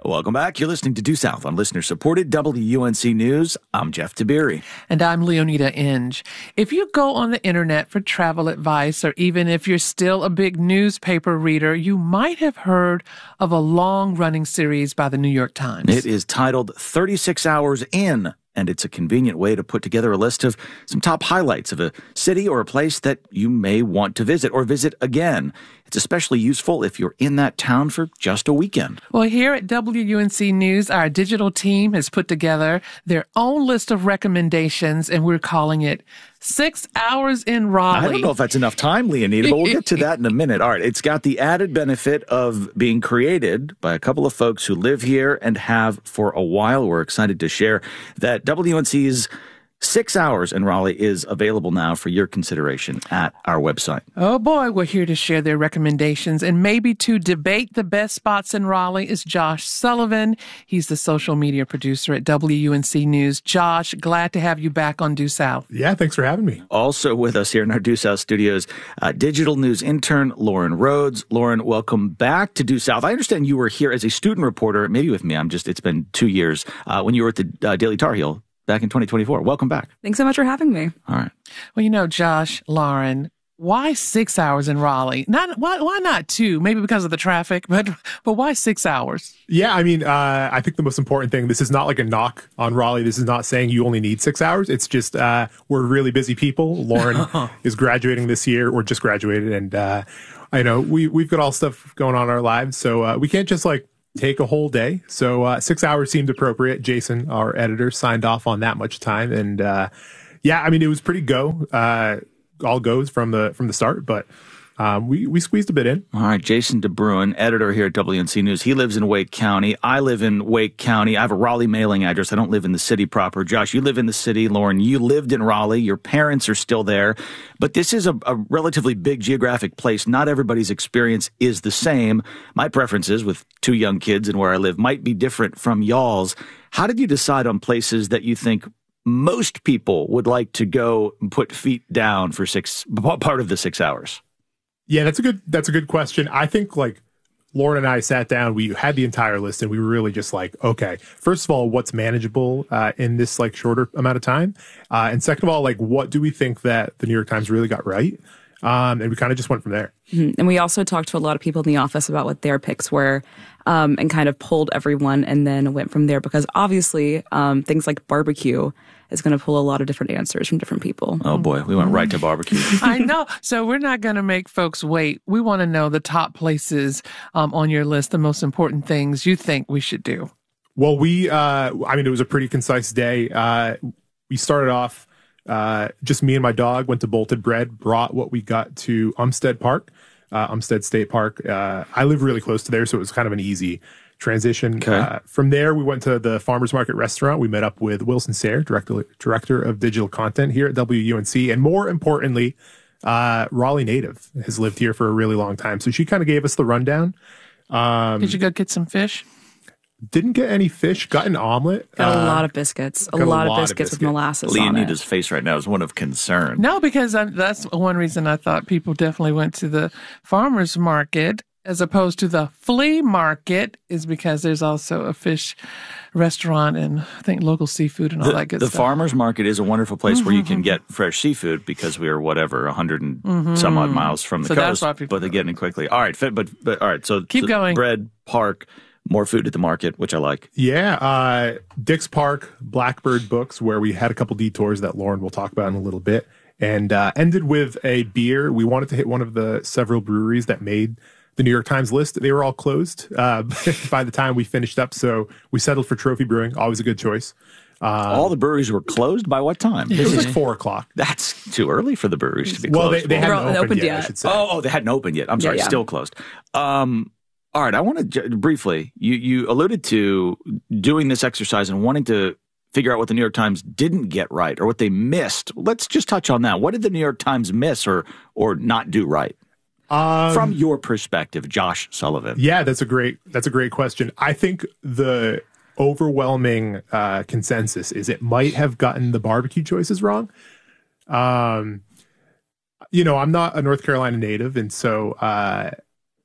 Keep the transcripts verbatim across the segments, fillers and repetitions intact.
Welcome back. You're listening to Due South on listener-supported W U N C News. I'm Jeff Tiberi. And I'm Leonida Inge. If you go on the internet for travel advice, or even if you're still a big newspaper reader, you might have heard of a long-running series by the New York Times. It is titled thirty-six hours in, and it's a convenient way to put together a list of some top highlights of a city or a place that you may want to visit or visit again. It's especially useful if you're in that town for just a weekend. Well, here at W U N C News, our digital team has put together their own list of recommendations, and we're calling it Six Hours in Raleigh. I don't know if that's enough time, Leonida, but we'll get to that in a minute. All right, it's got the added benefit of being created by a couple of folks who live here and have for a while. We're excited to share that W U N C's Six Hours in Raleigh is available now for your consideration at our website. Oh boy, we're here to share their recommendations, and maybe to debate the best spots in Raleigh is Josh Sullivan. He's the social media producer at W U N C News. Josh, glad to have you back on Due South. Yeah, thanks for having me. Also with us here in our Due South studios, uh, digital news intern Lauren Rhodes. Lauren, welcome back to Due South. I understand you were here as a student reporter, maybe with me. I'm just, it's been two years, uh, when you were at the uh, Daily Tar Heel back in twenty twenty-four. Welcome back. Thanks so much for having me. All right. Well, you know, Josh, Lauren, why six hours in Raleigh? Not why? Why not two? Maybe because of the traffic, but but why six hours? Yeah, I mean, uh, I think the most important thing. This is not like a knock on Raleigh. This is not saying you only need six hours. It's just uh, we're really busy people. Lauren is graduating this year, or just graduated, and uh, I know we we've got all stuff going on in our lives, so uh, we can't just like take a whole day. So uh, six hours seemed appropriate. Jason, our editor, signed off on that much time. And uh, yeah, I mean, it was pretty go. Uh, all goes from the from the start, but um, we, we squeezed a bit in. All right, Jason DeBruin, editor here at W U N C News. He lives in Wake County. I live in Wake County. I have a Raleigh mailing address. I don't live in the city proper. Josh, you live in the city. Lauren, you lived in Raleigh. Your parents are still there. But this is a, a relatively big geographic place. Not everybody's experience is the same. My preferences with two young kids and where I live might be different from y'all's. How did you decide on places that you think most people would like to go and put feet down for six part of the six hours? Yeah, that's a good that's a good question. I think like Lauren and I sat down, we had the entire list, and we were really just like, okay, first of all, what's manageable uh, in this like shorter amount of time? Uh, and second of all, like, what do we think that the New York Times really got right? Um, and we kind of just went from there. Mm-hmm. And we also talked to a lot of people in the office about what their picks were, um, and kind of polled everyone and then went from there, because obviously um, things like barbecue is going to pull a lot of different answers from different people. Oh boy, we went right to barbecue. I know. So we're not going to make folks wait. We want to know the top places um, on your list, the most important things you think we should do. Well, we, uh, I mean, it was a pretty concise day. Uh, we started off, uh, just me and my dog went to Bolted Bread, brought what we got to Umstead Park, uh, Umstead State Park. Uh, I live really close to there, so it was kind of an easy transition. Okay. Uh, from there, we went to the Farmers Market restaurant. We met up with Wilson Sayre, director, director of digital content here at W U N C. And more importantly, uh, Raleigh native has lived here for a really long time. So she kind of gave us the rundown. Um, Did you go get some fish? Didn't get any fish, got an omelet. Got a uh, lot of biscuits. A got a lot, lot of of biscuits with biscuit. molasses on it. Leonida's face right now is one of concern. No, because I, that's one reason I thought people definitely went to the farmer's market as opposed to the flea market, is because there's also a fish restaurant and I think local seafood and all The, that good the stuff. farmer's market is a wonderful place Mm-hmm. where you can get fresh seafood because we are whatever a hundred and mm-hmm. some odd miles from the So that's coast, why people but they go. get in quickly. All right, fit- but but all right. So Keep so going. Bread, park, more food at the market, which I like. Yeah, uh, Dick's Park, Blackbird Books, where we had a couple detours that Lauren will talk about in a little bit, and uh, ended with a beer. We wanted to hit one of the several breweries that made the New York Times list. They were all closed uh, by the time we finished up, so we settled for Trophy Brewing. Always a good choice. Um, All the breweries were closed by what time? it was like four o'clock. That's too early for the breweries to be Well, closed. they, they They're hadn't all opened, opened yet, I yet. should say. Oh, oh, they hadn't opened yet. I'm sorry, yeah. still closed. Um, all right, I want to j- briefly, you, you alluded to doing this exercise and wanting to figure out what the New York Times didn't get right or what they missed. Let's just touch on that. What did the New York Times miss or or not do right? Um, From your perspective, Josh Sullivan. Yeah, that's a great that's a great question. I think the overwhelming uh, consensus is it might have gotten the barbecue choices wrong. Um, you know, I'm not a North Carolina native, and so uh,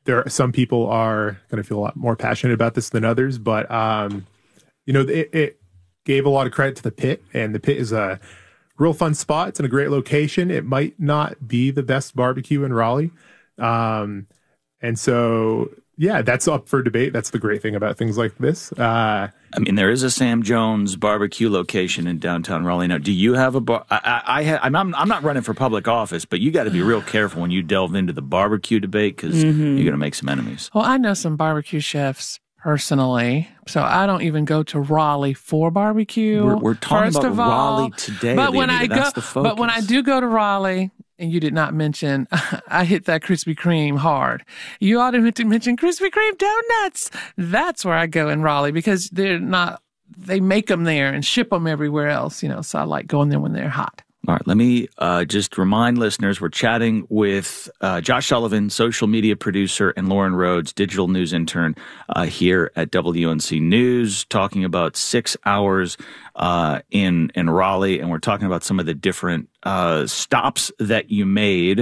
there are, some people are going to feel a lot more passionate about this than others, but um, you know, it, it gave a lot of credit to the Pit, and the Pit is a real fun spot. It's in a great location. It might not be the best barbecue in Raleigh, um, and so yeah, that's up for debate. That's the great thing about things like this. Uh, I mean, there is a Sam Jones barbecue location in downtown Raleigh. Now, do you have a bar? I, I, I ha- I'm, I'm not running for public office, but you got to be real careful when you delve into the barbecue debate because mm-hmm. you're going to make some enemies. Well, I know some barbecue chefs personally, so I don't even go to Raleigh for barbecue. We're, we're talking First about of all, Raleigh today. But when Leonida. I That's go, the focus. but when I do go to Raleigh. And you did not mention, I hit that Krispy Kreme hard. You ought to mention Krispy Kreme donuts. That's where I go in Raleigh because they're not, they make them there and ship them everywhere else, you know, so I like going there when they're hot. All right, let me uh, just remind listeners we're chatting with uh, Josh Sullivan, social media producer, and Lauren Rhodes, digital news intern uh, here at W N C News, talking about six hours uh, in in Raleigh, and we're talking about some of the different uh, stops that you made.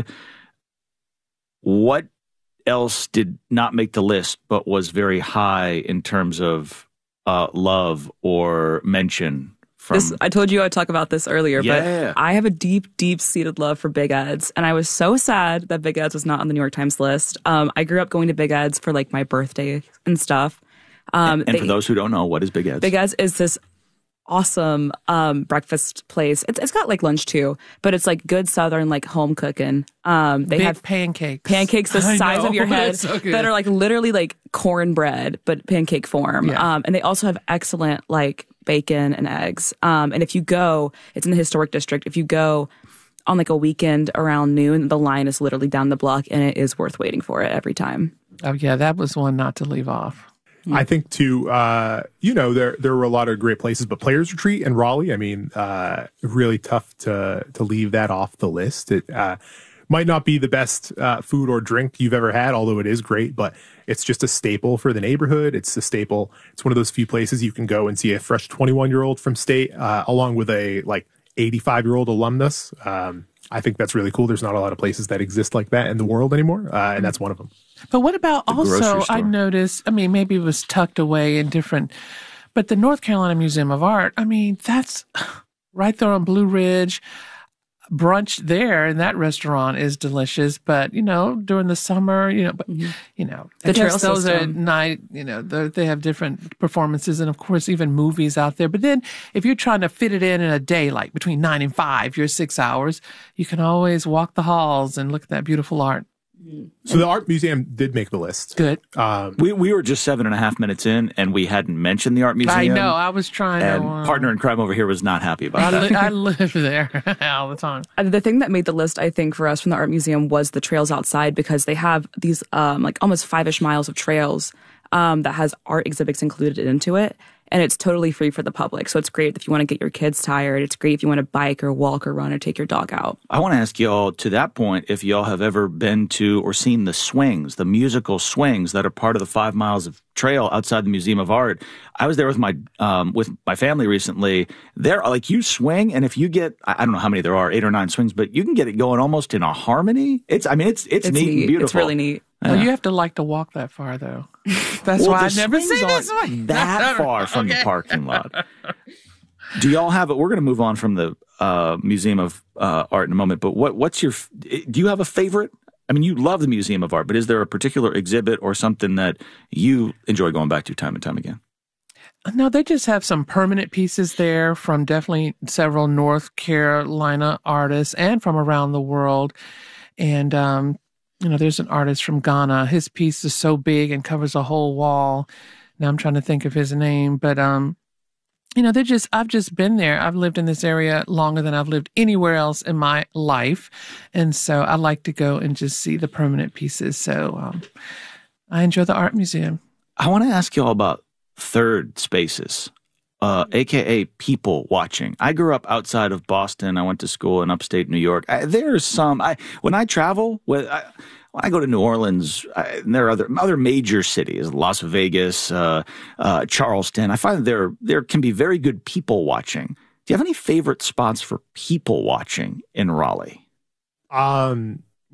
What else did not make the list but was very high in terms of uh, love or mention? From... This, I told you I'd talk about this earlier, yeah. but I have a deep, deep-seated love for Big Ed's, and I was so sad that Big Ed's was not on the New York Times list. Um, I grew up going to Big Ed's for like my birthday and stuff. Um, and and they, for those who don't know, what is Big Ed's? Big Ed's is this awesome um, breakfast place. It's, it's got like lunch too, but it's like good Southern, like home cooking. Um, they Big have pancakes, pancakes the I size know, of your head so that are like literally like cornbread, but pancake form. Yeah. Um, and they also have excellent like bacon and eggs. Um, and if you go, it's in the historic district. If you go on like a weekend around noon, the line is literally down the block, and it is worth waiting for it every time. Oh yeah, that was one not to leave off. I think too, uh, you know, there there were a lot of great places, but Players Retreat and Raleigh, I mean, uh, really tough to to leave that off the list. It uh, might not be the best uh, food or drink you've ever had, although it is great, but it's just a staple for the neighborhood. It's a staple. It's one of those few places you can go and see a fresh twenty-one-year-old from state, uh, along with a like eighty-five-year-old alumnus. Um, I think that's really cool. There's not a lot of places that exist like that in the world anymore, uh, and that's one of them. But what about the also, I noticed, I mean, maybe it was tucked away in different, but the North Carolina Museum of Art, I mean, that's right there on Blue Ridge. Brunch there in that restaurant is delicious, but you know, during the summer, you know, but mm-hmm. you know, the trail those system. are at night, you know, they have different performances and of course even movies out there. But then if you're trying to fit it in in a day, like between nine and five, you're six hours, you can always walk the halls and look at that beautiful art. So the art museum did make the list. Good. Um, we we were just seven and a half minutes in, and we hadn't mentioned the art museum. I know. I was trying and to. Uh, partner in crime over here was not happy about I that. li- I live there all the time. The thing that made the list, I think, for us from the art museum was the trails outside, because they have these um, like almost five-ish miles of trails um, that has art exhibits included into it. And it's totally free for the public. So it's great if you want to get your kids tired. It's great if you want to bike or walk or run or take your dog out. I want to ask y'all, to that point, if y'all have ever been to or seen the swings, the musical swings that are part of the five miles of trail outside the Museum of Art. I was there with my um, with my family recently. They're like, you swing, and if you get, I don't know how many there are, eight or nine swings, but you can get it going almost in a harmony. It's, I mean, it's it's, It's neat, neat. and beautiful. It's really neat. Yeah. Well, you have to like to walk that far, though. That's well, why I the never swings see aren't this way. that far from Okay. the parking lot. Do y'all have it? We're going to move on from the uh, Museum of uh, Art in a moment, but what what's your? Do you have a favorite? I mean, you love the Museum of Art, but is there a particular exhibit or something that you enjoy going back to time and time again? No, they just have some permanent pieces there from definitely several North Carolina artists and from around the world. And, um, you know, there's an artist from Ghana. His piece is so big and covers a whole wall. Now I'm trying to think of his name, but, um, you know, they're just, I've just been there. I've lived in this area longer than I've lived anywhere else in my life. And so I like to go and just see the permanent pieces. So, um, I enjoy the art museum. I want to ask you all about third spaces, uh, A K A people watching. I grew up outside of Boston. I went to school in upstate New York. I, there's some, I, when I travel, with, I, when I go to New Orleans, I, and there are other, other major cities, Las Vegas, uh, uh, Charleston, I find that there, there can be very good people watching. Do you have any favorite spots for people watching in Raleigh? Um,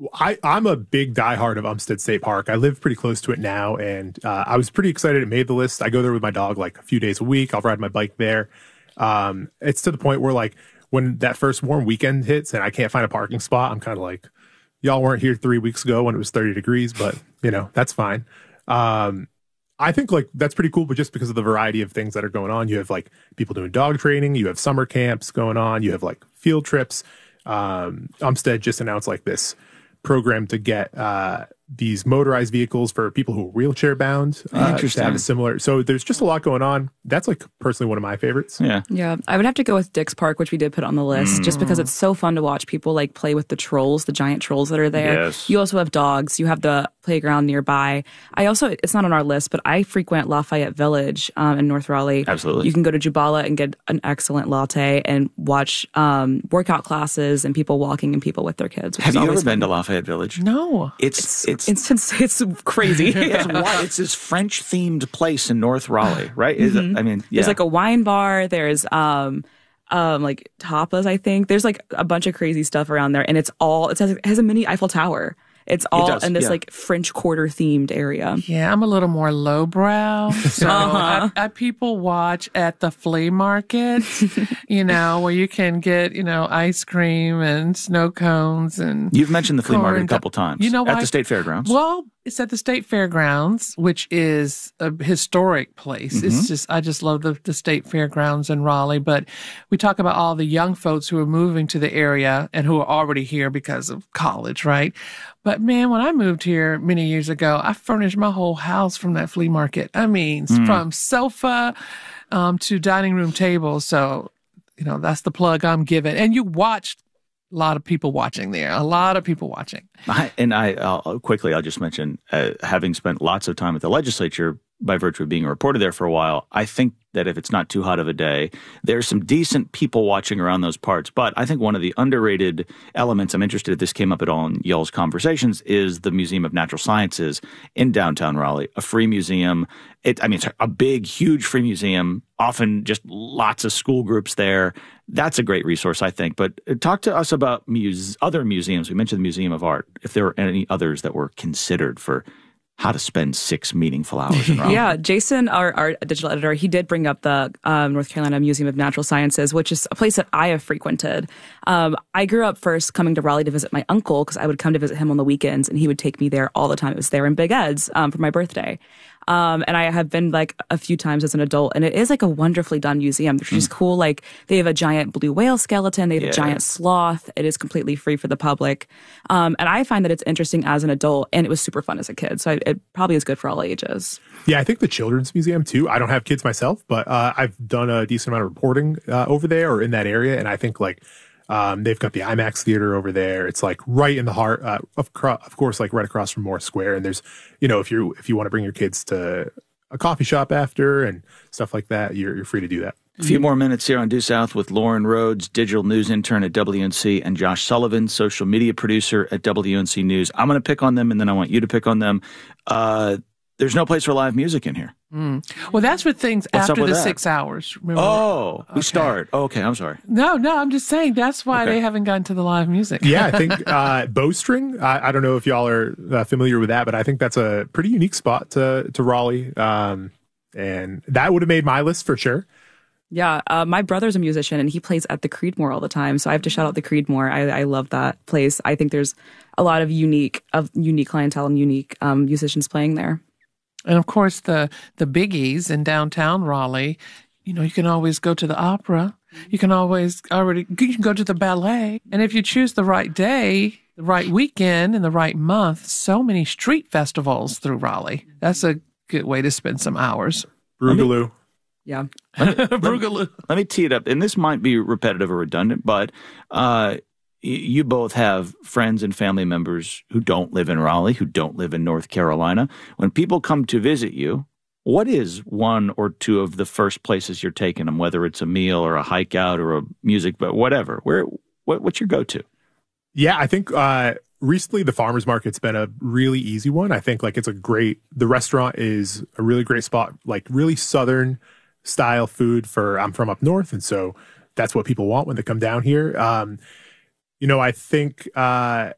I, I'm a big diehard of Umstead State Park. I live pretty close to it now, and uh, I was pretty excited it made the list. I go there with my dog like a few days a week. I'll ride my bike there. Um, it's to the point where like when that first warm weekend hits and I can't find a parking spot, I'm kind of like, y'all weren't here three weeks ago when it was thirty degrees, but you know, that's fine. Um, I think like that's pretty cool, but just because of the variety of things that are going on, you have like people doing dog training, you have summer camps going on, you have like field trips. Um, Umstead just announced like this program to get uh, these motorized vehicles for people who are wheelchair bound. Uh, Interesting. To have a similar. So there's just a lot going on. That's like personally one of my favorites. Yeah. Yeah, I would have to go with Dick's Park, which we did put on the list, mm. just because it's so fun to watch people like play with the trolls, the giant trolls that are there. Yes. You also have dogs. You have the playground nearby. I also, it's not on our list, but I frequent Lafayette Village um, in North Raleigh. Absolutely. You can go to Jubala and get an excellent latte and watch um, workout classes and people walking and people with their kids. Have you ever fun. been to Lafayette Village? No. It's it's it's it's, it's crazy. it's, wild. It's this French themed place in North Raleigh, right? Is Mm-hmm. it, I mean, yeah. There's like a wine bar. There's um, um, like tapas. I think there's like a bunch of crazy stuff around there, and it's all it has, it has a mini Eiffel Tower. It's all does, in this yeah. like French Quarter themed area. Yeah, I'm a little more lowbrow. So Uh-huh. I, I people watch at the flea market, you know, where you can get, you know, ice cream and snow cones and You've mentioned the flea market a corn. couple times. You know at why? the state fairgrounds. Well, it's at the state fairgrounds, which is a historic place. Mm-hmm. It's just, I just love the, the state fairgrounds in Raleigh. But we talk about all the young folks who are moving to the area and who are already here because of college, right? But man, when I moved here many years ago, I furnished my whole house from that flea market. I mean, Mm. from sofa um, to dining room table. So, you know, that's the plug I'm giving. And you watched a lot of people watching there, a lot of people watching. I, and I I'll, quickly, I'll just mention, uh, having spent lots of time at the legislature by virtue of being a reporter there for a while, I think that if it's not too hot of a day, there's some decent people watching around those parts. But I think one of the underrated elements, I'm interested if this came up at all in y'all's conversations, is the Museum of Natural Sciences in downtown Raleigh, a free museum. It, I mean, it's a big, huge free museum, often just lots of school groups there. That's a great resource, I think. But talk to us about muse- other museums. We mentioned the Museum of Art. If there were any others that were considered for how to spend six meaningful hours in Raleigh. Yeah, Jason, our, our digital editor, he did bring up the um, North Carolina Museum of Natural Sciences, which is a place that I have frequented. Um, I grew up first coming to Raleigh to visit my uncle because I would come to visit him on the weekends, and he would take me there all the time. It was there in Big Ed's um, for my birthday. Um, and I have been like a few times as an adult, and it is like a wonderfully done museum. There's just cool, like they have a giant blue whale skeleton, they have Yeah. a giant sloth. It is completely free for the public. Um, and I find that it's interesting as an adult, and it was super fun as a kid. So it, it probably is good for all ages. Yeah, I think the Children's Museum too. I don't have kids myself, but uh, I've done a decent amount of reporting uh, over there or in that area, and I think like um, they've got the IMAX theater over there. It's like right in the heart, uh, of, cro- of course, like right across from Morris Square. And there's, you know, if you if you want to bring your kids to a coffee shop after and stuff like that, you're you're free to do that. A few more minutes here on Due South with Lauren Rhodes, digital news intern at W N C, and Josh Sullivan, social media producer at W N C News. I'm going to pick on them, and then I want you to pick on them. Uh, there's no place for live music in here. Mm. Well, that's for things What's up after with the that? six hours. Remember? Oh, we Okay. start. Oh, okay, I'm sorry. No, no, I'm just saying that's why Okay. they haven't gotten to the live music. Yeah, I think uh, Bowstring. I, I don't know if y'all are uh, familiar with that, but I think that's a pretty unique spot to to Raleigh, um, and that would have made my list for sure. Yeah, uh, my brother's a musician, and he plays at the Creedmoor all the time. So I have to shout out the Creedmoor. I, I love that place. I think there's a lot of unique of unique clientele and unique um, musicians playing there. And of course, the the biggies in downtown Raleigh. You know, you can always go to the opera. You can always already you can go to the ballet. And if you choose the right day, the right weekend, and the right month, so many street festivals through Raleigh. That's a good way to spend some hours. Boogaloo. Yeah. Boogaloo. Let me tee it up, and this might be repetitive or redundant, but uh, y- you both have friends and family members who don't live in Raleigh, who don't live in North Carolina. When people come to visit you, what is one or two of the first places you're taking them, whether it's a meal or a hike out or a music, but whatever? Where, what, what's your go-to? Yeah, I think uh, recently the farmers market's been a really easy one. I think like it's a great. The restaurant is a really great spot, like really southern style food for. I'm from up north, and so that's what people want when they come down here. Um, you know, I think uh,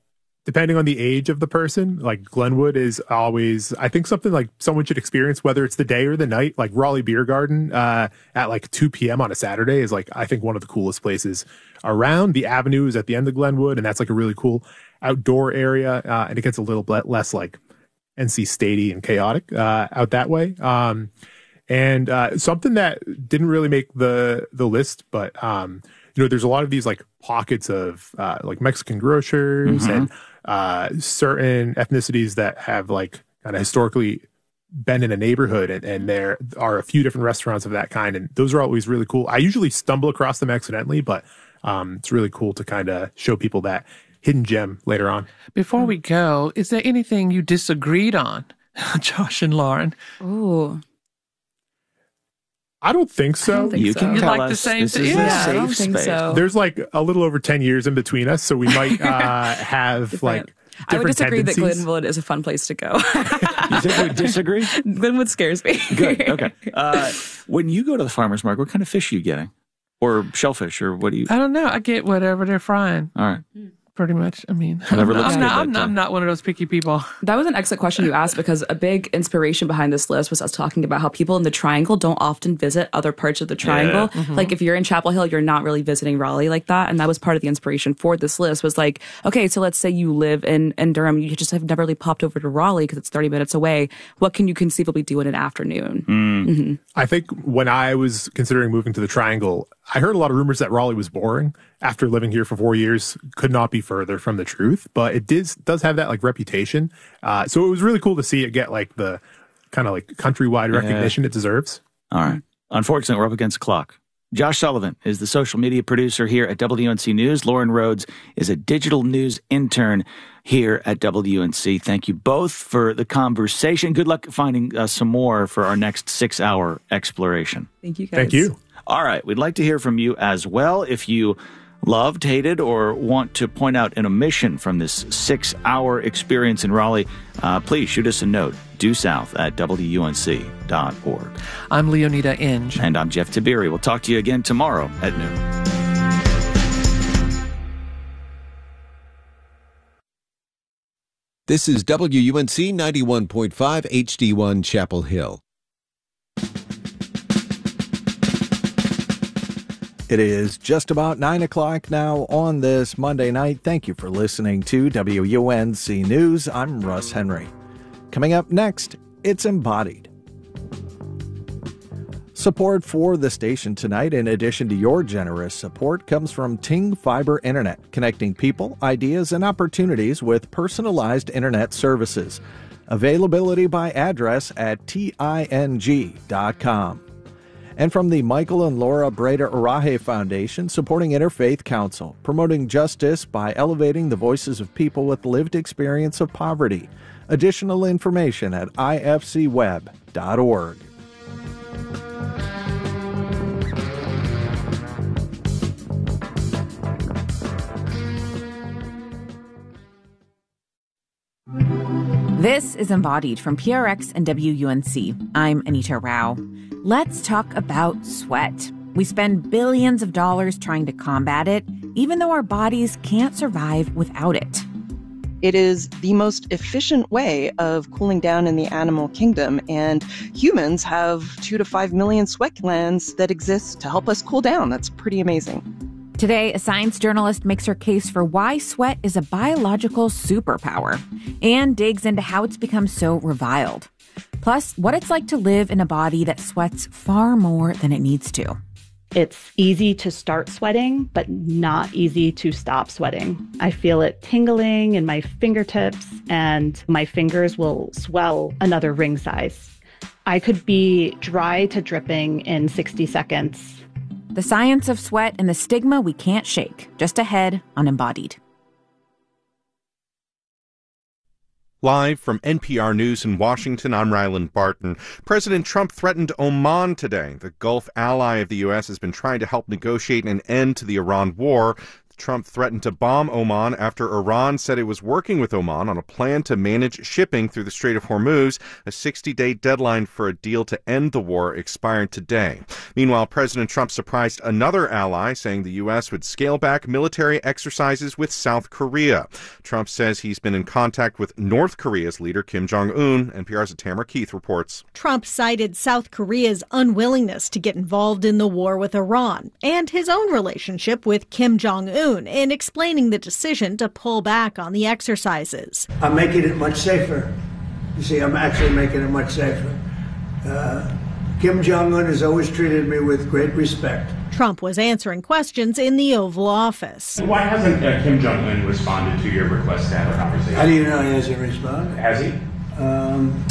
depending on the age of the person, like Glenwood is always, I think something like someone should experience, whether it's the day or the night. Like Raleigh Beer Garden uh, at like two p.m. on a Saturday is like, I think one of the coolest places around. The Avenue is at the end of Glenwood, and that's like a really cool outdoor area. Uh, and it gets a little bit less like N C Statey and chaotic uh, out that way. Um, and uh, something that didn't really make the the list, but um, you know, there's a lot of these like pockets of uh, like Mexican grocers mm-hmm. and uh, certain ethnicities that have like kind of historically been in a neighborhood, and, and there are a few different restaurants of that kind, and those are always really cool. I usually stumble across them accidentally, but um, it's really cool to kind of show people that hidden gem later on. Before we go, is there anything you disagreed on, Josh and Lauren? Ooh. I don't think so. I don't think you so. can You'd tell like us the same this thing? is Yeah, a safe I don't think space. so. There's like a little over ten years in between us, so we might uh, have Different. like different I would disagree tendencies. that Glenwood is a fun place to go. You think we disagree? Glenwood scares me. Good. Okay. Uh, when you go to the farmer's market, what kind of fish are you getting? Or shellfish, or what do you? I don't know. I get whatever they're frying. All right. Pretty much. I mean, Whatever I'm, looks not, good I'm, that not, I'm, day. I'm not one of those picky people. That was an excellent question you asked, because a big inspiration behind this list was us talking about how people in the Triangle don't often visit other parts of the Triangle. Yeah. Mm-hmm. Like if you're in Chapel Hill, you're not really visiting Raleigh like that. And that was part of the inspiration for this list, was like, okay, so let's say you live in, in Durham. You just have never really popped over to Raleigh because it's thirty minutes away. What can you conceivably do in an afternoon? Mm. Mm-hmm. I think when I was considering moving to the Triangle, I heard a lot of rumors that Raleigh was boring. After living here for four years, could not be further from the truth. But it does does have that like reputation. Uh, so it was really cool to see it get like the kind of like countrywide Yeah. recognition it deserves. All right. Unfortunately, we're up against the clock. Josh Sullivan is the social media producer here at W N C News. Lauren Rhodes is a digital news intern here at W N C. Thank you both for the conversation. Good luck finding uh, some more for our next six-hour exploration. Thank you, guys. Thank you. All right. We'd like to hear from you as well. If you loved, hated, or want to point out an omission from this six-hour experience in Raleigh, uh, please shoot us a note, due south at W N C dot org. I'm Leonida Inge. And I'm Jeff Tiberi. We'll talk to you again tomorrow at noon. This is W U N C ninety-one point five H D one Chapel Hill. It is just about nine o'clock now on this Monday night. Thank you for listening to W U N C News. I'm Russ Henry. Coming up next, it's Embodied. Support for the station tonight, in addition to your generous support, comes from Ting Fiber Internet, connecting people, ideas, and opportunities with personalized internet services. Availability by address at ting dot com. And from the Michael and Laura Breda Araje Foundation, supporting Interfaith Council, promoting justice by elevating the voices of people with lived experience of poverty. Additional information at I F C web dot org. This is Embodied from P R X and W U N C. I'm Anita Rao. Let's talk about sweat. We spend billions of dollars trying to combat it, even though our bodies can't survive without it. It is the most efficient way of cooling down in the animal kingdom, and humans have two to five million sweat glands that exist to help us cool down. That's pretty amazing. Today, a science journalist makes her case for why sweat is a biological superpower and digs into how it's become so reviled. Plus, what it's like to live in a body that sweats far more than it needs to. It's easy to start sweating, but not easy to stop sweating. I feel it tingling in my fingertips, and my fingers will swell another ring size. I could be dry to dripping in sixty seconds. The science of sweat and the stigma we can't shake. Just ahead on Embodied. Live from N P R News in Washington, I'm Ryland Barton. President Trump threatened Oman today. The Gulf ally of the U S has been trying to help negotiate an end to the Iran war. Trump threatened to bomb Oman after Iran said it was working with Oman on a plan to manage shipping through the Strait of Hormuz. A sixty-day deadline for a deal to end the war expired today. Meanwhile, President Trump surprised another ally, saying the U S would scale back military exercises with South Korea. Trump says he's been in contact with North Korea's leader, Kim Jong-un. N P R's Tamara Keith reports. Trump cited South Korea's unwillingness to get involved in the war with Iran and his own relationship with Kim Jong-un in explaining the decision to pull back on the exercises. I'm making it much safer. You see, I'm actually making it much safer. Uh, Kim Jong-un has always treated me with great respect. Trump was answering questions in the Oval Office. Why hasn't uh, Kim Jong-un responded to your request to have a conversation? How do you know he hasn't responded? Has he? Um...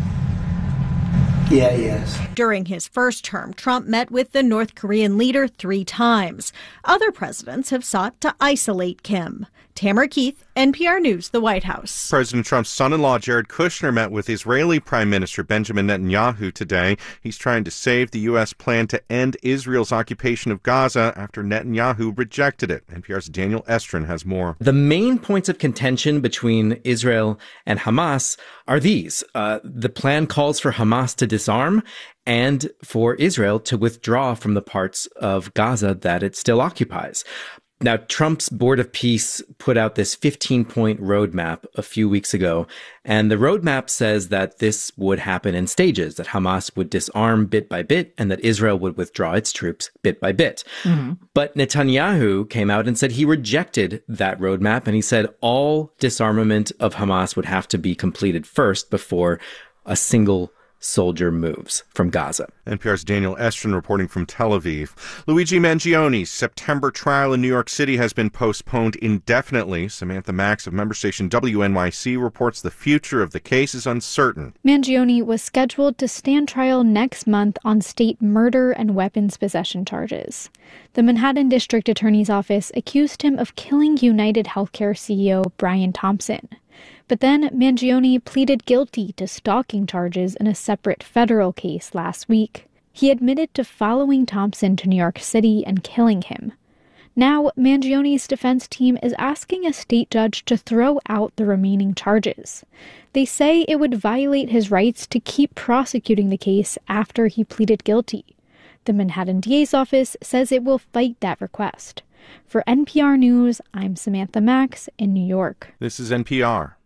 Yeah, yes. During his first term, Trump met with the North Korean leader three times. Other presidents have sought to isolate Kim. Tamara Keith, N P R News, the White House. President Trump's son-in-law, Jared Kushner, met with Israeli Prime Minister Benjamin Netanyahu today. He's trying to save the U S plan to end Israel's occupation of Gaza after Netanyahu rejected it. N P R's Daniel Estrin has more. The main points of contention between Israel and Hamas are these. Uh, the plan calls for Hamas to disarm and for Israel to withdraw from the parts of Gaza that it still occupies. Now, Trump's Board of Peace put out this fifteen-point roadmap a few weeks ago, and the roadmap says that this would happen in stages, that Hamas would disarm bit by bit, and that Israel would withdraw its troops bit by bit. Mm-hmm. But Netanyahu came out and said he rejected that roadmap, and he said all disarmament of Hamas would have to be completed first before a single soldier moves from Gaza. N P R's Daniel Estrin reporting from Tel Aviv. Luigi Mangioni's September trial in New York City has been postponed indefinitely. Samantha Max of member station W N Y C reports the future of the case is uncertain. Mangione was scheduled to stand trial next month on state murder and weapons possession charges. The Manhattan District Attorney's Office accused him of killing United Healthcare C E O Brian Thompson. But then Mangione pleaded guilty to stalking charges in a separate federal case last week. He admitted to following Thompson to New York City and killing him. Now, Mangione's defense team is asking a state judge to throw out the remaining charges. They say it would violate his rights to keep prosecuting the case after he pleaded guilty. The Manhattan D A's office says it will fight that request. For N P R News, I'm Samantha Max in New York. This is N P R.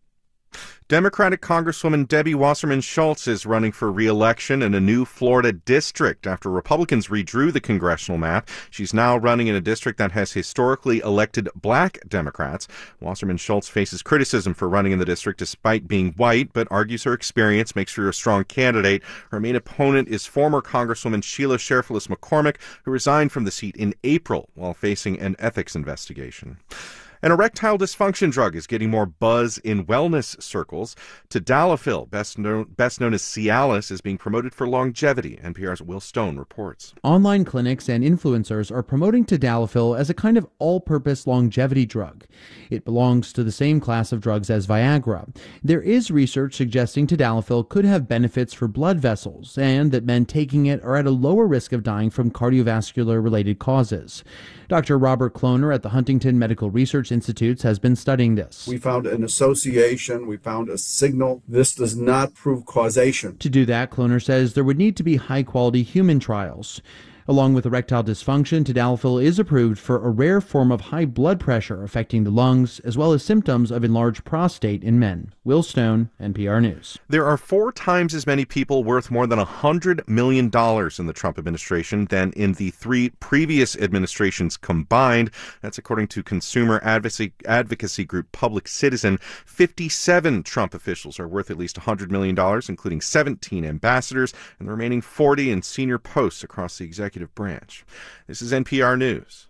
Democratic Congresswoman Debbie Wasserman Schultz is running for re-election in a new Florida district after Republicans redrew the congressional map. She's now running in a district that has historically elected black Democrats. Wasserman Schultz faces criticism for running in the district despite being white, but argues her experience makes her a strong candidate. Her main opponent is former Congresswoman Sheila Sheriff-Ellis McCormick, who resigned from the seat in April while facing an ethics investigation. An erectile dysfunction drug is getting more buzz in wellness circles. Tadalafil, best known, best known as Cialis, is being promoted for longevity. N P R's Will Stone reports. Online clinics and influencers are promoting Tadalafil as a kind of all-purpose longevity drug. It belongs to the same class of drugs as Viagra. There is research suggesting Tadalafil could have benefits for blood vessels and that men taking it are at a lower risk of dying from cardiovascular-related causes. Doctor Robert Kloner at the Huntington Medical Research Institute has been studying this. We found an association. We found a signal. This does not prove causation. To do that, Kloner says there would need to be high-quality human trials. Along with erectile dysfunction, Tadalafil is approved for a rare form of high blood pressure affecting the lungs, as well as symptoms of enlarged prostate in men. Will Stone, N P R News. There are four times as many people worth more than one hundred million dollars in the Trump administration than in the three previous administrations combined. That's according to consumer advocacy, advocacy group Public Citizen. fifty-seven Trump officials are worth at least one hundred million dollars, including seventeen ambassadors, and the remaining forty in senior posts across the executive branch. This is N P R News.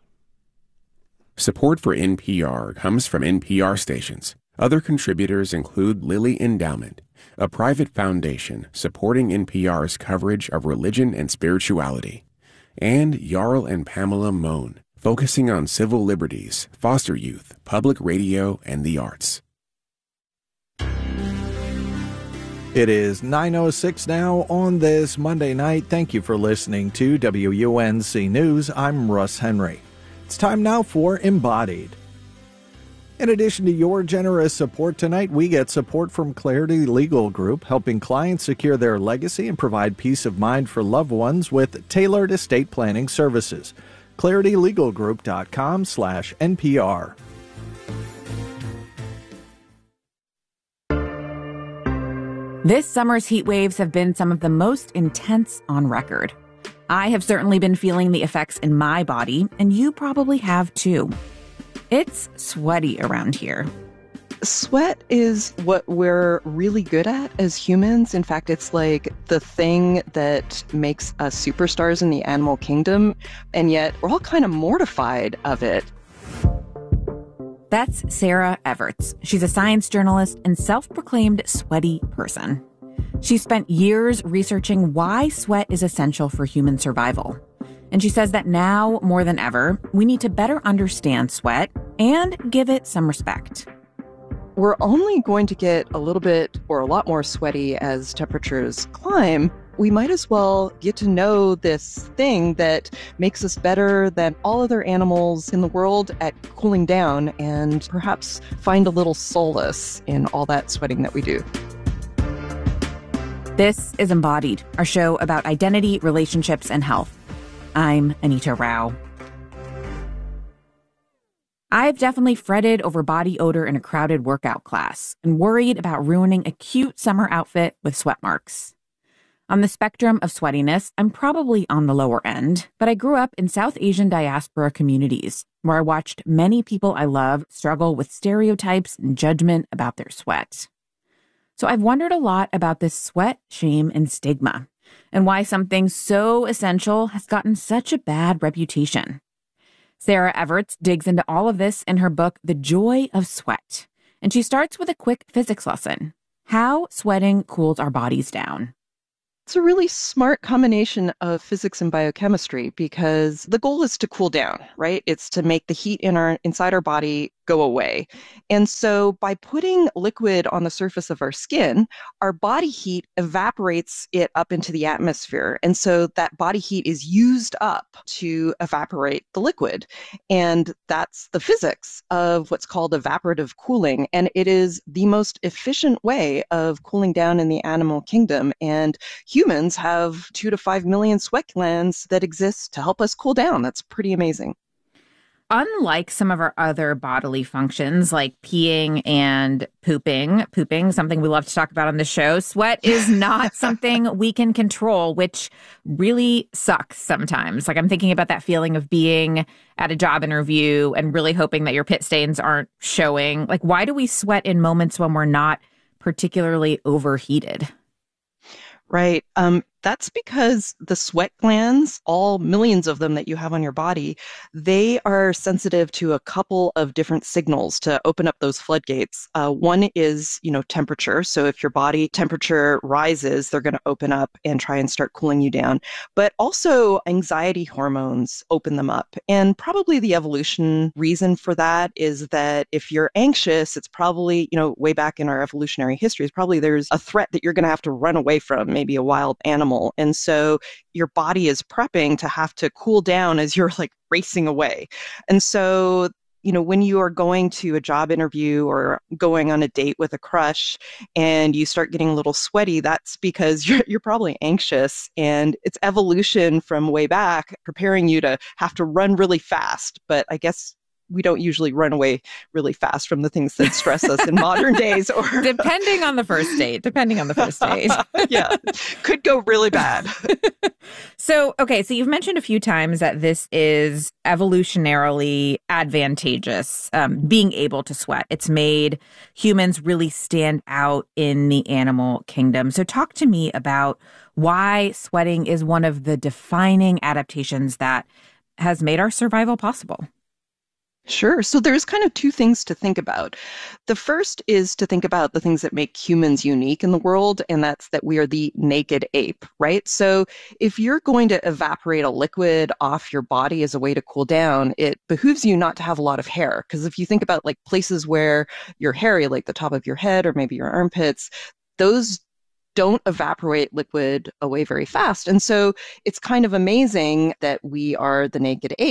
Support for N P R comes from N P R stations. Other contributors include Lilly Endowment, a private foundation supporting N P R's coverage of religion and spirituality, and Jarl and Pamela Mohn, focusing on civil liberties, foster youth, public radio, and the arts. It is nine oh six now on this Monday night. Thank you for listening to W U N C News. I'm Russ Henry. It's time now for Embodied. In addition to your generous support tonight, we get support from Clarity Legal Group, helping clients secure their legacy and provide peace of mind for loved ones with tailored estate planning services. clarity legal group dot com slash N P R. This summer's heat waves have been some of the most intense on record. I have certainly been feeling the effects in my body, and you probably have too. It's sweaty around here. Sweat is what we're really good at as humans. In fact, it's like the thing that makes us superstars in the animal kingdom, and yet we're all kind of mortified of it. That's Sarah Everts. She's a science journalist and self-proclaimed sweaty person. She spent years researching why sweat is essential for human survival. And she says that now, more than ever, we need to better understand sweat and give it some respect. We're only going to get a little bit or a lot more sweaty as temperatures climb. We might as well get to know this thing that makes us better than all other animals in the world at cooling down and perhaps find a little solace in all that sweating that we do. This is Embodied, our show about identity, relationships, and health. I'm Anita Rao. I've definitely fretted over body odor in a crowded workout class and worried about ruining a cute summer outfit with sweat marks. On the spectrum of sweatiness, I'm probably on the lower end, but I grew up in South Asian diaspora communities where I watched many people I love struggle with stereotypes and judgment about their sweat. So I've wondered a lot about this sweat, shame, and stigma, and why something so essential has gotten such a bad reputation. Sarah Everts digs into all of this in her book, The Joy of Sweat, and she starts with a quick physics lesson: how sweating cools our bodies down. It's a really smart combination of physics and biochemistry because the goal is to cool down, right? It's to make the heat in our inside our body go away. And so by putting liquid on the surface of our skin, our body heat evaporates it up into the atmosphere. And so that body heat is used up to evaporate the liquid. And that's the physics of what's called evaporative cooling. And it is the most efficient way of cooling down in the animal kingdom. And humans have two to five million sweat glands that exist to help us cool down. That's pretty amazing. Unlike some of our other bodily functions like peeing and pooping, pooping, something we love to talk about on the show, sweat is not something we can control, which really sucks sometimes. Like I'm thinking about that feeling of being at a job interview and really hoping that your pit stains aren't showing. Like, why do we sweat in moments when we're not particularly overheated? Right. Um, that's because the sweat glands, all millions of them that you have on your body, they are sensitive to a couple of different signals to open up those floodgates. Uh, one is, you know, temperature. So if your body temperature rises, they're going to open up and try and start cooling you down. But also anxiety hormones open them up. And probably the evolution reason for that is that if you're anxious, it's probably, you know, way back in our evolutionary history, it's probably there's a threat that you're going to have to run away from, maybe a wild animal. And so your body is prepping to have to cool down as you're like racing away. And so, you know, when you are going to a job interview or going on a date with a crush and you start getting a little sweaty, that's because you're, you're probably anxious, and it's evolution from way back preparing you to have to run really fast. But I guess we don't usually run away really fast from the things that stress us in modern days. Or Depending on the first date, depending on the first date. Yeah, could go really bad. So, okay, so you've mentioned a few times that this is evolutionarily advantageous, um, being able to sweat. It's made humans really stand out in the animal kingdom. So talk to me about why sweating is one of the defining adaptations that has made our survival possible. Sure. So there's kind of two things to think about. The first is to think about the things that make humans unique in the world, and that's that we are the naked ape, right? So if you're going to evaporate a liquid off your body as a way to cool down, it behooves you not to have a lot of hair. Because if you think about like places where you're hairy, like the top of your head or maybe your armpits, those don't evaporate liquid away very fast. And so it's kind of amazing that we are the naked ape.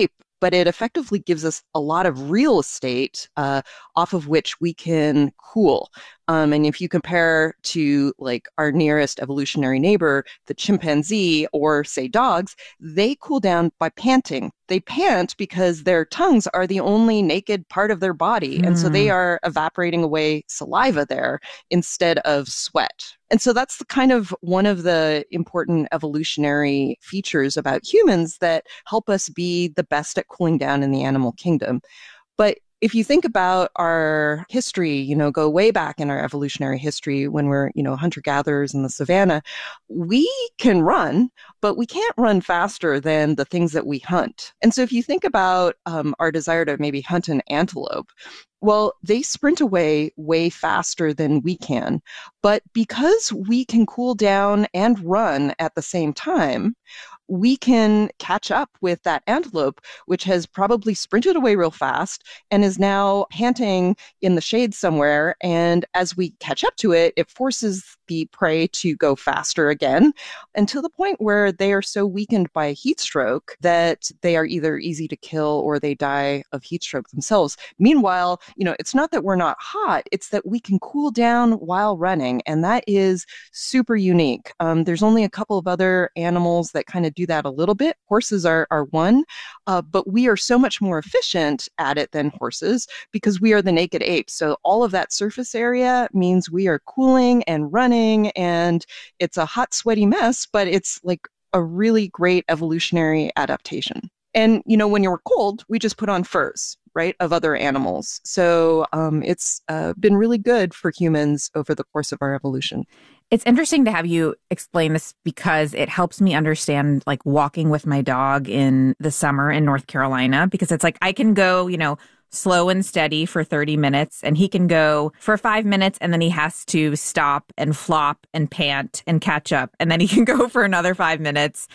but it effectively gives us a lot of real estate uh, off of which we can cool. Um, and if you compare to like our nearest evolutionary neighbor, the chimpanzee, or say dogs, they cool down by panting. They pant because their tongues are the only naked part of their body. Mm. And so they are evaporating away saliva there instead of sweat. And so that's the kind of one of the important evolutionary features about humans that help us be the best at cooling down in the animal kingdom. But if you think about our history, you know, go way back in our evolutionary history when we're, you know, hunter-gatherers in the savannah, we can run, but we can't run faster than the things that we hunt. And so if you think about um, our desire to maybe hunt an antelope, well, they sprint away way faster than we can. But because we can cool down and run at the same time, we can catch up with that antelope, which has probably sprinted away real fast and is now panting in the shade somewhere. And as we catch up to it, it forces the prey to go faster again until the point where they are so weakened by a heat stroke that they are either easy to kill or they die of heat stroke themselves. Meanwhile, you know, it's not that we're not hot, it's that we can cool down while running. And that is super unique. Um, there's only a couple of other animals that kind of do that a little bit. Horses are, are one, uh, but we are so much more efficient at it than horses because we are the naked apes. So all of that surface area means we are cooling and running, and it's a hot, sweaty mess, but it's like a really great evolutionary adaptation. And, you know, when you're cold, we just put on furs, right, of other animals. So um, it's uh, been really good for humans over the course of our evolution. It's interesting to have you explain this because it helps me understand, like, walking with my dog in the summer in North Carolina, because it's like I can go, you know, slow and steady for thirty minutes, and he can go for five minutes, and then he has to stop and flop and pant and catch up, and then he can go for another five minutes.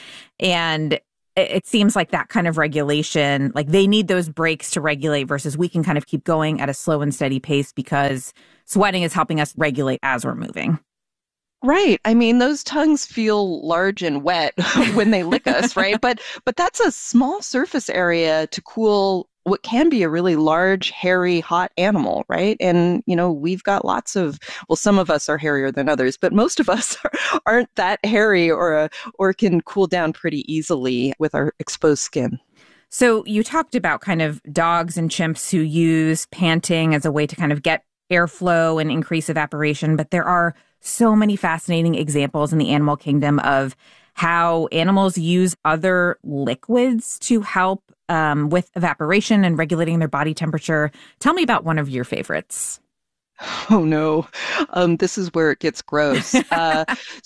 And it seems like that kind of regulation, like they need those breaks to regulate versus we can kind of keep going at a slow and steady pace because sweating is helping us regulate as we're moving. Right. I mean, those tongues feel large and wet when they lick us, right? But but that's a small surface area to cool what can be a really large, hairy, hot animal, right? And, you know, we've got lots of, well, some of us are hairier than others, but most of us are, aren't that hairy or, uh, or can cool down pretty easily with our exposed skin. So you talked about kind of dogs and chimps who use panting as a way to kind of get airflow and increase evaporation, but there are so many fascinating examples in the animal kingdom of how animals use other liquids to help um, with evaporation and regulating their body temperature. Tell me about one of your favorites. Oh, no. Um, this is where it gets gross. Uh,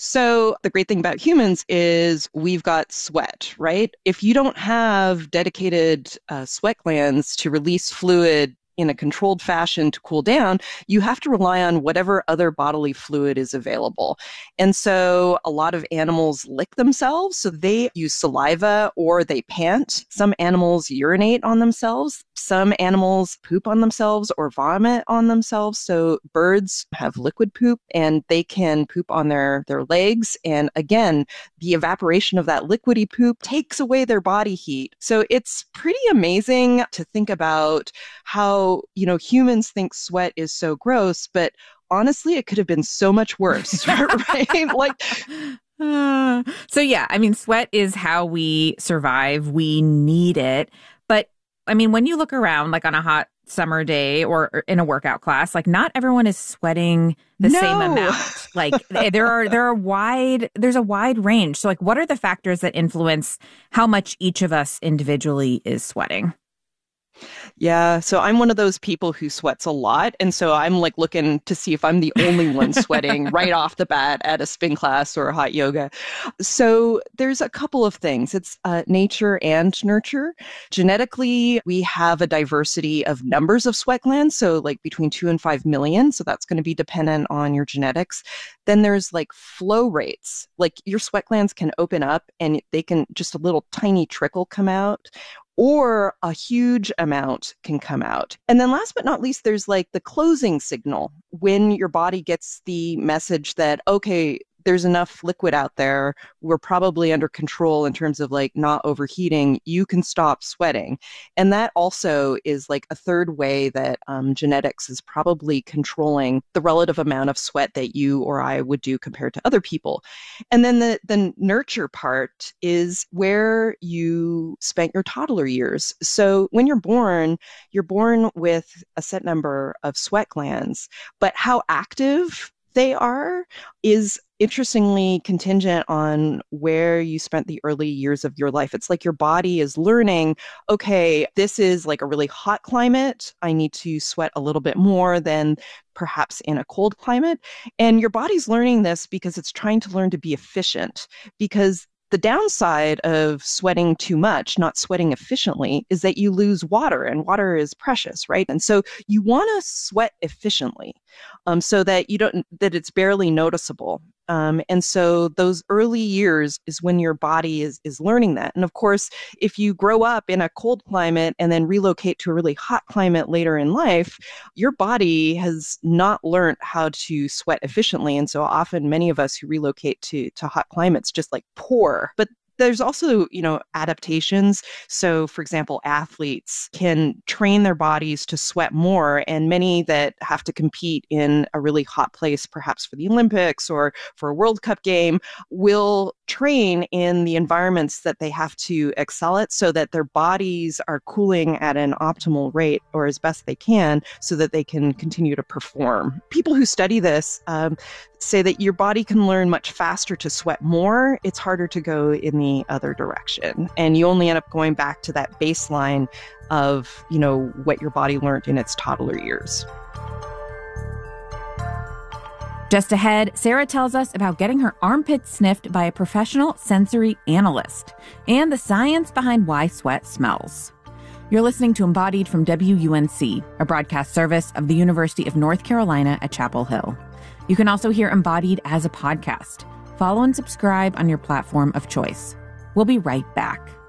so the great thing about humans is we've got sweat, right? If you don't have dedicated uh, sweat glands to release fluid in a controlled fashion to cool down, you have to rely on whatever other bodily fluid is available. And so a lot of animals lick themselves, so they use saliva or they pant. Some animals urinate on themselves. Some animals poop on themselves or vomit on themselves. So birds have liquid poop and they can poop on their, their legs. And again, the evaporation of that liquidy poop takes away their body heat. So it's pretty amazing to think about how, you know, humans think sweat is so gross, but honestly, it could have been so much worse, right? Like, uh, so yeah, I mean, sweat is how we survive. We need it. But I mean, when you look around, like on a hot summer day or in a workout class, like not everyone is sweating the no. same amount. Like there are, there are wide, there's a wide range. So like, what are the factors that influence how much each of us individually is sweating? Yeah, so I'm one of those people who sweats a lot. And so I'm like looking to see if I'm the only one sweating right off the bat at a spin class or a hot yoga. So there's a couple of things. It's uh, nature and nurture. Genetically, we have a diversity of numbers of sweat glands. So like between two and five million. So that's going to be dependent on your genetics. Then there's like flow rates. Like your sweat glands can open up and they can just a little tiny trickle come out, or a huge amount can come out. And then last but not least, there's like the closing signal when your body gets the message that, okay, there's enough liquid out there, we're probably under control in terms of like not overheating, you can stop sweating. And that also is like a third way that um, genetics is probably controlling the relative amount of sweat that you or I would do compared to other people. And then the, the nurture part is where you spent your toddler years. So when you're born, you're born with a set number of sweat glands, but how active they are is interestingly contingent on where you spent the early years of your life. It's like your body is learning, okay, this is like a really hot climate. I need to sweat a little bit more than perhaps in a cold climate. And your body's learning this because it's trying to learn to be efficient, because the downside of sweating too much, not sweating efficiently, is that you lose water, and water is precious, right? And so you want to sweat efficiently, um, so that you don't, that it's barely noticeable. Um, and so those early years is when your body is, is learning that. And of course, if you grow up in a cold climate and then relocate to a really hot climate later in life, your body has not learned how to sweat efficiently. And so often many of us who relocate to, to hot climates just like pour. But there's also, you know, adaptations. So, for example, athletes can train their bodies to sweat more, and many that have to compete in a really hot place, perhaps for the Olympics or for a World Cup game, will train in the environments that they have to excel at so that their bodies are cooling at an optimal rate or as best they can so that they can continue to perform. People who study this um, say that your body can learn much faster to sweat more. It's harder to go in the other direction. And you only end up going back to that baseline of, you know, what your body learned in its toddler years. Just ahead, Sarah tells us about getting her armpits sniffed by a professional sensory analyst and the science behind why sweat smells. You're listening to Embodied from W U N C, a broadcast service of the University of North Carolina at Chapel Hill. You can also hear Embodied as a podcast. Follow and subscribe on your platform of choice. We'll be right back.